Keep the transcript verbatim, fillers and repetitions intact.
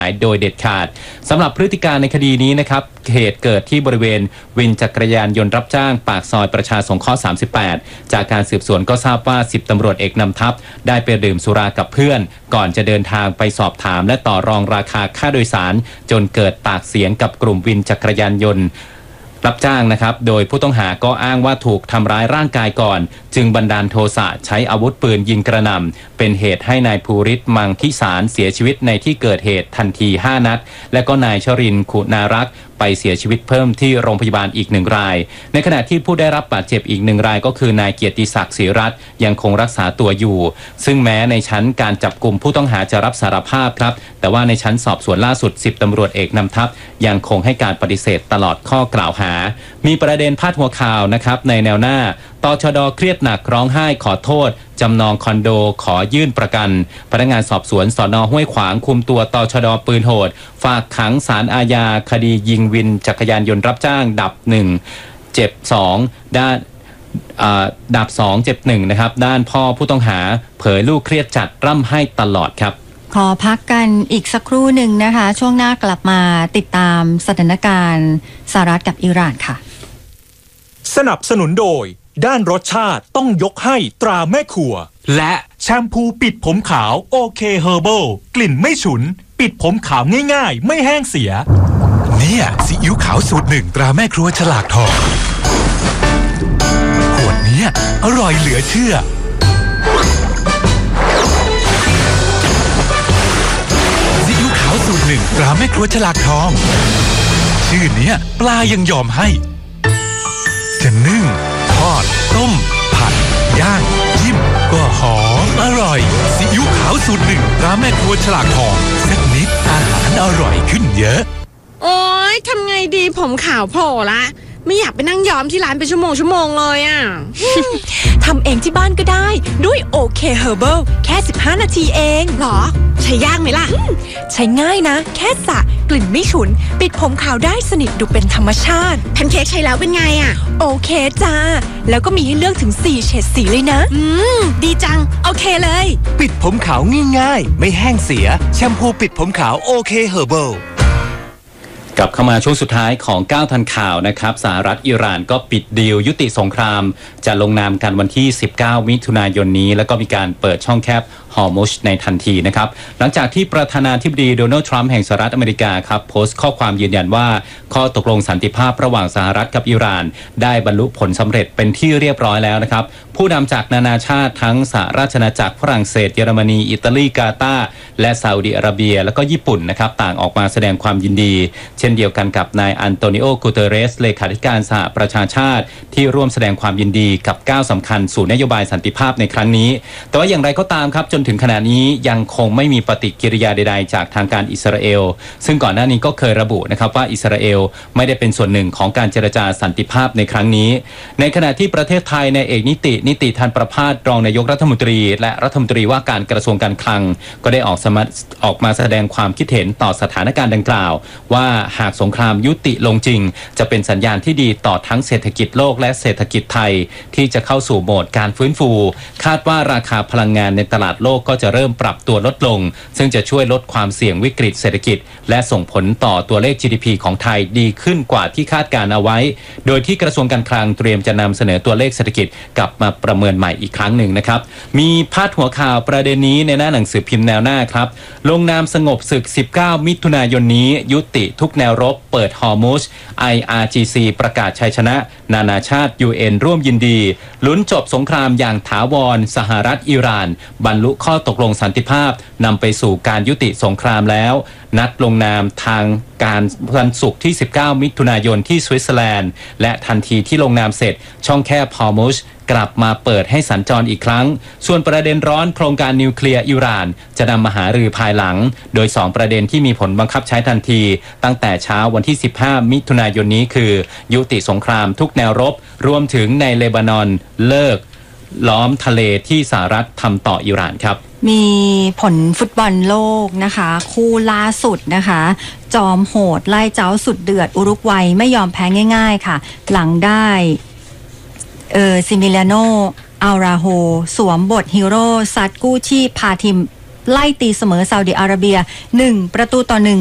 โดยเด็ดขาดสำหรับพฤติการในคดีนี้นะครับเหตุเกิดที่บริเวณวินจักรยานยนต์รับจ้างปากซอยประชาสงเคราะห์สามสิบแปดจากการสืบสวนก็ทราบว่าสิบตำรวจเอกนำทัพได้ไปดื่มสุรากับเพื่อนก่อนจะเดินทางไปสอบถามและต่อรองราคาค่าโดยสารจนเกิดปากเสียงกับกลุ่มวินจักรยานยนต์รับจ้างนะครับโดยผู้ต้องหาก็อ้างว่าถูกทำร้ายร่างกายก่อนจึงบันดาลโทสะใช้อาวุธปืนยิงกระหน่ำเป็นเหตุให้นายภูริศมังทิสารเสียชีวิตในที่เกิดเหตุทันทีห้านัดและก็นายชรินทร์ขุนารักษ์ไปเสียชีวิตเพิ่มที่โรงพยาบาลอีกหนึ่งรายในขณะที่ผู้ได้รับบาดเจ็บอีกหนึ่งรายก็คือนายเกียรติศักดิ์ศรีรัตน์ยังคงรักษาตัวอยู่ซึ่งแม้ในชั้นการจับกุมผู้ต้องหาจะรับสารภาพครับแต่ว่าในชั้นสอบสวนล่าสุดสิบตำรวจเอกนำทัพยังคงให้การปฏิเสธตลอดข้อกล่าวหามีประเด็นพาดหัวข่าวนะครับในแนวหน้าตชด.เครียดหนักร้องไห้ขอโทษจำนองคอนโดขอยื่นประกันพนักงานสอบสวนสน.ห้วยขวางคุมตัวตชด.ปืนโหดฝากขังศาลอาญาคดียิงวินจักรยานยนต์รับจ้างดับหนึ่งเจ็บสองด้านดับสองเจ็บหนึ่งนะครับด้านพ่อผู้ต้องหาเผยลูกเครียดจัดร่ำไห้ตลอดครับขอพักกันอีกสักครู่หนึ่งนะคะช่วงหน้ากลับมาติดตามสถานการณ์สหรัฐกับอิหร่านค่ะสนับสนุนโดยด้านรสชาติต้องยกให้ตราแม่ครัวและแชมพูปิดผมขาวโอเคเฮอร์เบิลกลิ่นไม่ฉุนปิดผมขาวง่ายๆไม่แห้งเสียเนี่ยซีอิ๊วขาวสูตรหนึ่งตราแม่ครัวฉลากทองขวดเนี้ยอร่อยเหลือเชื่อซีอิ๊วขาวสูตรหนึ่งตราแม่ครัวฉลากทองชื่อเนี้ยปลายังยอมให้จะนึ่งทอดต้มผัดย่างจิ้มก็หอมอร่อยซีอิ๊วขาวสูตรหนึ่งตราแม่ครัวฉลากทองสักนิดอาหารอร่อยขึ้นเยอะโอ๊ยทำไงดีผมขาวโผล่ละไม่อยากไปนั่งย้อมที่ร้านเป็นชั่วโมงชั่วโมงเลยอ่ะทำเองที่บ้านก็ได้ด้วยโอเคเฮอร์เบิลแค่สิบห้านาทีเองหรอใช้ยากไหมล่ะใช้ง่ายนะแค่สระกลิ่นไม่ฉุนปิดผมขาวได้สนิทดูเป็นธรรมชาติแพนเค้กใช้แล้วเป็นไงอ่ะโอเคจ้าแล้วก็มีให้เลือกถึงสี่เฉดสีเลยนะอืมดีจังโอเคเลยปิดผมขาวง่ายๆไม่แห้งเสียแชมพูปิดผมขาวโอเคเฮอร์เบิลกลับเข้ามาช่วงสุดท้ายของเก้าทันข่าวนะครับสหรัฐอิหร่านก็ปิดดีลยุติสงครามจะลงนามกันวันที่สิบเก้ามิถุนายนนี้แล้วก็มีการเปิดช่องแคบฮอร์มุชในทันทีนะครับหลังจากที่ประธานาธิบดีโดนัลด์ทรัมป์แห่งสหรัฐอเมริกาครับโพสต์ข้อความยืนยันว่าข้อตกลงสันติภาพระหว่างสหรัฐกับอิหร่านได้บรรลุผลสำเร็จเป็นที่เรียบร้อยแล้วนะครับผู้นำจากนานาชาติทั้งสหราชอาณาจักรฝรั่งเศสเยอรมนีอิตาลีกาตาร์และซาอุดิอาระเบียแล้วก็ญี่ปุ่นนะครับต่างออกมาแสดงความยินดีเช่นเดียวกันกับนายอันโตนิโอ กูเตเรสเลขาธิการสหประชาชาติที่ร่วมแสดงความยินดีกับก้าวสำคัญสู่นโยบายสันติภาพในครั้งนี้แต่ว่าอย่างไรก็ตามครับจนถึงขณะนี้ยังคงไม่มีปฏิกิริยาใดๆจากทางการอิสราเอลซึ่งก่อนหน้านี้ก็เคยระบุนะครับว่าอิสราเอลไม่ได้เป็นส่วนหนึ่งของการเจรจาสันติภาพในครั้งนี้ในขณะที่ประเทศไทยในเอกนิตินิติธันประภาสรองนายกรัฐมนตรีและรัฐมนตรีว่าการกระทรวงการคลังก็ได้ออกสมัออกมาแสดงความคิดเห็นต่อสถานการณ์ดังกล่าวว่าหากสงครามยุติลงจริงจะเป็นสัญญาณที่ดีต่อทั้งเศรษฐกิจโลกและเศรษฐกิจไทยที่จะเข้าสู่โหมดการฟื้นฟูคาดว่าราคาพลังงานในตลาดโลกก็จะเริ่มปรับตัวลดลงซึ่งจะช่วยลดความเสี่ยงวิกฤตเศรษฐกิจและส่งผลต่อตัวเลข จี ดี พี ของไทยดีขึ้นกว่าที่คาดการเอาไว้โดยที่กระทรวงการคลังเตรียมจะนำเสนอตัวเลขเศรษฐกิจกลับมาประเมินใหม่อีกครั้งหนึ่งนะครับมีพาดหัวข่าวประเด็นนี้ในหน้าหนังสือพิมพ์แนวหน้าครับลงนามสงบศึกสิบเก้ามิถุนายนนี้ยุติทุกแนวรบเปิดฮอร์มุซ ไอ อาร์ จี ซี ประกาศชัยชนะนานาชาติ ยู เอ็น ร่วมยินดีลุ้นจบสงครามอย่างถาวรสหรัฐอิหร่านบรรลุข้อตกลงสันติภาพนำไปสู่การยุติสงครามแล้วนัดลงนามทางการวันศุกร์ที่สิบเก้ามิถุนายนที่สวิตเซอร์แลนด์และทันทีที่ลงนามเสร็จช่องแคบฮอร์มุซกลับมาเปิดให้สัญจรอีกครั้งส่วนประเด็นร้อนโครงการนิวเคลียร์อิหร่านจะนำมาหารือภายหลังโดยสองประเด็นที่มีผลบังคับใช้ทันทีตั้งแต่เช้าวันที่สิบห้ามิถุนายนนี้คือยุติสงครามทุกแนวรบรวมถึงในเลบานอนเลิกล้อมทะเลที่สหรัฐทำต่ออิหร่านครับมีผลฟุตบอลโลกนะคะคู่ล่าสุดนะคะจอมโหดไล่เจ้าสุดเดือดอุรุกวัยไม่ยอมแพ้ง่ายๆค่ะหลังได้เออซิมิลาโนอัลราโฮสวมบทฮีโร่ซัดกู้ชีพพาทีมไล่ตีเสมอซาอุดิอาระเบียหนึ่งประตูต่อหนึ่ง